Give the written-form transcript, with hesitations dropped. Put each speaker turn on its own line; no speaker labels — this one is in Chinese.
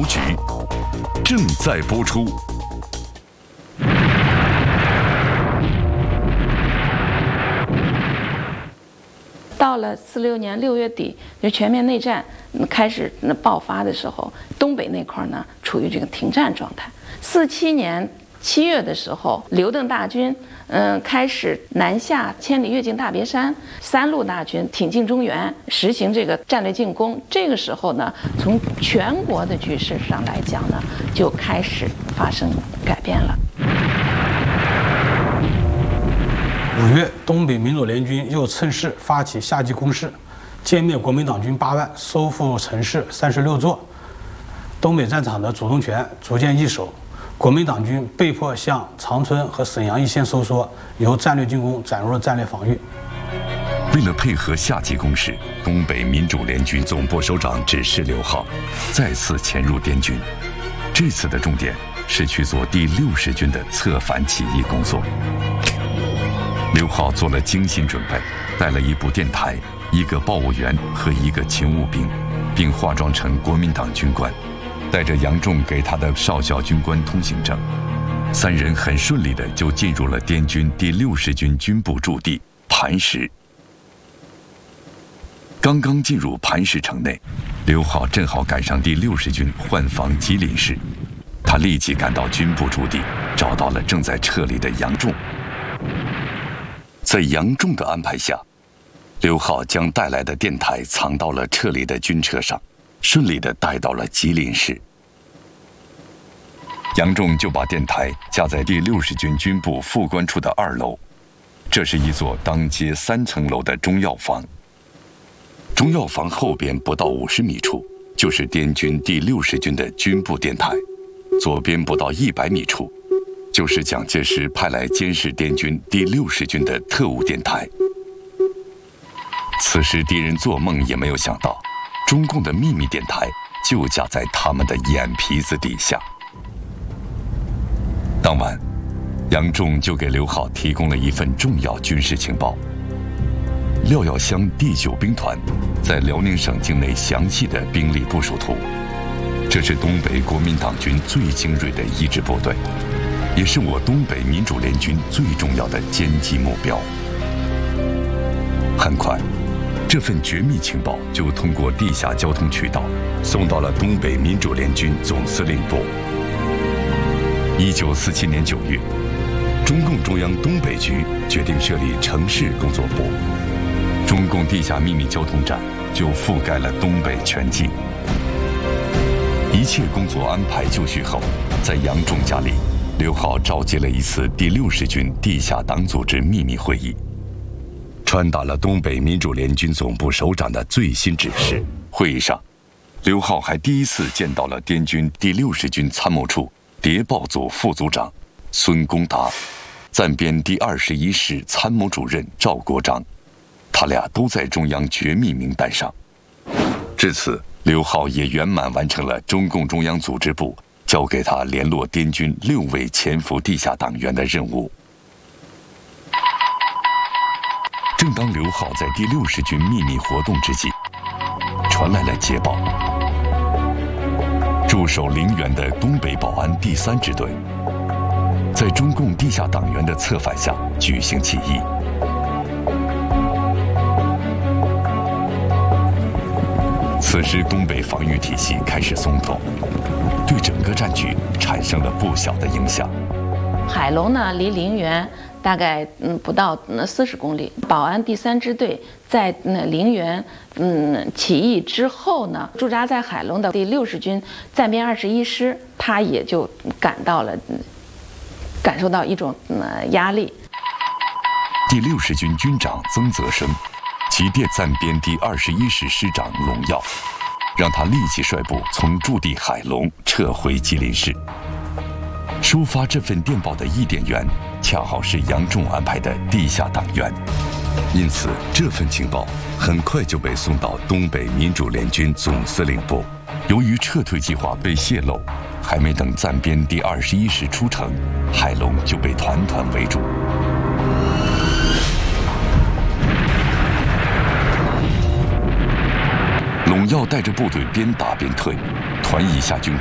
局》正在播出。
到了46年6月底，就全面内战开始爆发的时候，东北那块呢处于这个停战状态。47年7月的时候，刘邓大军开始南下千里越境大别山，三路大军挺进中原，实行这个战略进攻。这个时候呢，从全国的局势上来讲呢，就开始发生改变了。
5月，东北民主联军又趁势发起夏季攻势，歼灭国民党军8万，收复城市36座。东北战场的主动权逐渐易手，国民党军被迫向长春和沈阳一线收缩，由战略进攻转入了战略防御。
为了配合夏季攻势，东北民主联军总部首长指示刘浩再次潜入滇军。这次的重点是去做第60军的策反起义工作。刘浩做了精心准备，带了一部电台、一个报务员和一个勤务兵，并化妆成国民党军官，带着杨仲给他的少校军官通行证。三人很顺利地就进入了滇军第60军军部驻地磐石。刚刚进入磐石城内，刘浩正好赶上第60军换防吉林市，他立即赶到军部驻地，找到了正在撤离的杨仲。在杨仲的安排下，刘浩将带来的电台藏到了撤离的军车上，顺利地带到了吉林市。杨仲就把电台架在第60军军部副官处的2楼，这是一座当街3层楼的中药房。中药房后边不到50米处就是滇军第60军的军部电台，左边不到100米处就是蒋介石派来监视滇军第60军的特务电台。此时敌人做梦也没有想到，中共的秘密电台就架在他们的眼皮子底下。当晚，杨仲就给刘浩提供了一份重要军事情报：廖耀湘第9兵团在辽宁省境内详细的兵力部署图，这是东北国民党军最精锐的一支部队，也是我东北民主联军最重要的歼击目标。很快，这份绝密情报就通过地下交通渠道送到了东北民主联军总司令部。1947年9月，中共中央东北局决定设立城市工作部，中共地下秘密交通站就覆盖了东北全境。一切工作安排就绪后，在杨仲家里，刘浩召集了一次第60军地下党组织秘密会议，传达了东北民主联军总部首长的最新指示。会议上，刘浩还第一次见到了滇军第60军参谋处谍报组副组长孙公达，暂编第21师参谋主任赵国璋，他俩都在中央绝密名单上。至此，刘浩也圆满完成了中共中央组织部交给他联络滇军6位潜伏地下党员的任务。正当刘浩在第60军秘密活动之际，传来了捷报：驻守陵园的东北保安第3支队，在中共地下党员的策反下举行起义。此时，东北防御体系开始松动，对整个战局产生了不小的影响。
海龙呢，离陵园大概不到40公里。保安第3支队在陵园起义之后呢，驻扎在海龙的第60军暂编21师，他也就感受到一种压力。
第60军军长曾泽生急电暂编第21师师长龙耀，让他立即率部从驻地海龙撤回吉林市。收发这份电报的译电员恰好是杨仲安排的地下党员，因此这份情报很快就被送到东北民主联军总司令部。由于撤退计划被泄露，还没等暂编第21师出城，海龙就被团团围住。龙耀带着部队边打边退，团以下军